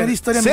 primera historia.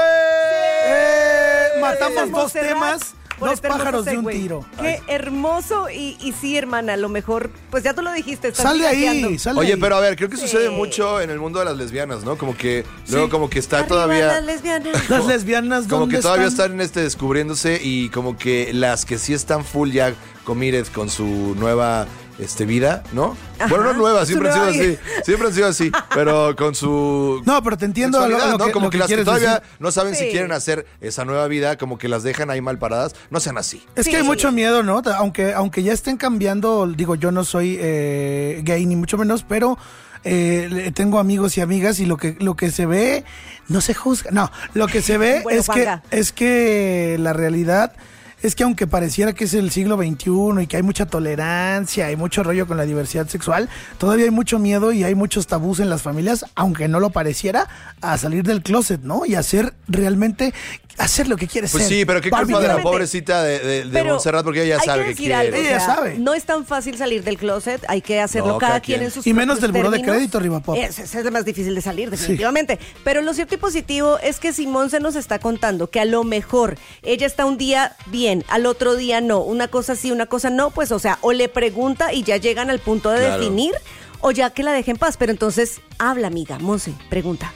Matamos dos temas. Dos pájaros de un tiro. Qué hermoso. Y sí, hermana, a lo mejor, pues ya tú lo dijiste. Sal de ahí, sal de ahí. Oye, pero a ver, creo que sucede mucho en el mundo de las lesbianas, ¿no? Como que luego como que está Arriba todavía... las lesbianas. Las lesbianas, como que todavía están descubriéndose y como que las que sí están full ya committed con su nueva vida, ¿no? Ajá, bueno, no nueva, siempre han sido nueva así. Siempre han sido así, pero con su... No, pero te entiendo lo ¿no? que, Como lo que que las que quieres todavía decir. no saben si Sí. quieren hacer esa nueva vida, como que las dejan ahí mal paradas. No sean así. Es que hay mucho miedo, ¿no? Aunque ya estén cambiando, digo, yo no soy gay ni mucho menos, pero tengo amigos y amigas y lo que se ve no se juzga. No, lo que se ve Bueno, es que la realidad es que aunque pareciera que es el siglo XXI y que hay mucha tolerancia y mucho rollo con la diversidad sexual, todavía hay mucho miedo y hay muchos tabús en las familias, aunque no lo pareciera, a salir del closet, ¿no? Y hacer realmente, hacer lo que quieres Pues ser. sí, pero qué culpa de la pobrecita de Pero Montserrat, porque ella ya sabe que quiere. algo, Ella sabe. No es tan fácil salir del closet, hay que hacerlo No, cada cada quien quien. en sus Y menos propios del buró de términos. crédito, Rivapop. Es más difícil de salir, definitivamente. Pero lo cierto y positivo es que Simón se nos está contando que a lo mejor ella está un día bien, al otro día no, una cosa sí, una cosa no, pues o sea, o le pregunta y ya llegan al punto de Claro. definir, o ya que la deje en paz. Pero entonces, habla, amiga, Monse, pregúntale.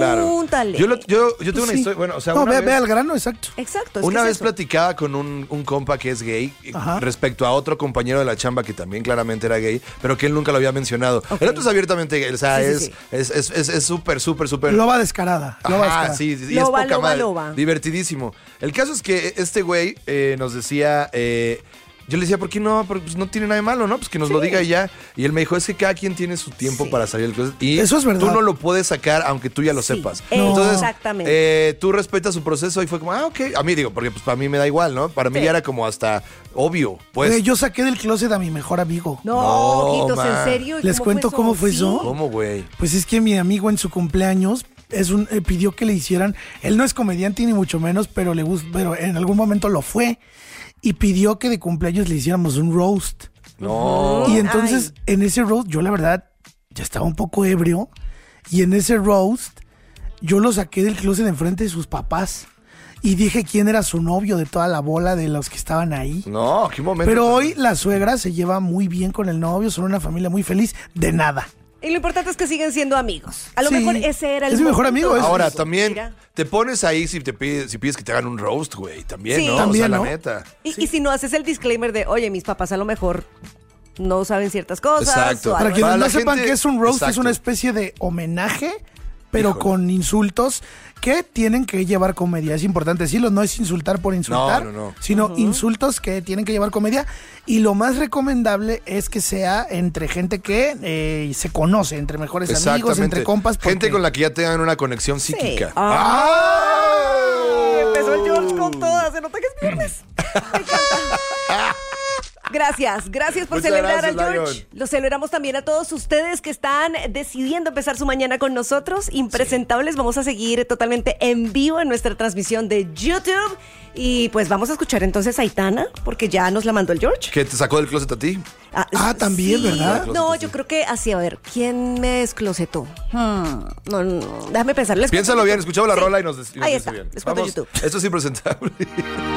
Yo tengo una Sí. historia, bueno, o sea, No, una ve vez... al grano, exacto. Exacto. Una que vez es eso. platicaba con un compa que es gay Ajá. respecto a otro compañero de la chamba que también claramente era gay, pero que él nunca lo había mencionado. Ok. El otro es abiertamente gay, o sea, Sí. es súper, súper, súper... Loba descarada. Loba Ajá, descarada. sí, y Loba, es poca loba, madre. loba. Divertidísimo. El caso es que este güey nos decía... yo le decía, ¿por qué no? Porque, pues, no tiene nada de malo, ¿no? Pues que nos lo diga y ya. Y él me dijo, es que cada quien tiene su tiempo Sí. para salir del closet. Y Eso es verdad. tú no lo puedes sacar aunque tú ya lo Sí, sepas. no. Entonces, Exactamente. tú respetas su proceso y fue como, ok. A mí digo, porque pues para mí me da igual, ¿no? Para mí Sí. ya era como hasta obvio, pues. Yo saqué del closet a mi mejor amigo. No, No, ojitos, man. ¿en serio? ¿Y ¿Les cuento cómo fue eso? ¿Cómo, güey? Pues es que mi amigo en su cumpleaños pidió que le hicieran. Él no es comediante ni mucho menos, pero le gusta, pero en algún momento lo fue. Y pidió que de cumpleaños le hiciéramos un roast. No. Y entonces, en ese roast, yo la verdad ya estaba un poco ebrio. Y en ese roast, yo lo saqué del closet enfrente de sus papás. Y dije quién era su novio de toda la bola de los que estaban ahí. No, qué momento. Pero hoy la suegra se lleva muy bien con el novio, son una familia muy feliz, de nada. Y lo importante es que siguen siendo amigos. A lo Sí, mejor ese era el es mi mejor momento. amigo, Ahora, eso. también Mira. te pones ahí si pides que te hagan un roast, güey. También, Sí. ¿no? También, o sea, ¿no? la neta. Y si no haces el disclaimer de, oye, mis papás a lo mejor no saben ciertas cosas. Exacto. o Para algo quienes Para no la sepan gente- que es un roast, es exacto. una especie de homenaje, pero Híjole. con insultos que tienen que llevar comedia. Es importante decirlo, no es insultar por insultar, No. sino insultos que tienen que llevar comedia. Y lo más recomendable es que sea entre gente que se conoce, entre mejores amigos, Exactamente. entre compas. Gente porque- con la que ya tengan una conexión psíquica. Empezó el George con todas. Se nota que es viernes. Me encanta. Gracias por Muchas celebrar gracias, al George. Lion. Lo celebramos también a todos ustedes que están decidiendo empezar su mañana con nosotros. Impresentables, vamos a seguir totalmente en vivo en nuestra transmisión de YouTube. Y pues vamos a escuchar entonces a Aitana, porque ya nos la mandó el George. ¿Que te sacó del closet a ti? también, ¿verdad? No, yo creo que así, a ver, ¿quién me desclosetó? No, déjame pensar. Les Piénsalo cuento bien, YouTube. escuchamos la Sí. rola y nos Ahí dice está, bien. les cuento Vamos, YouTube. esto es impresentable.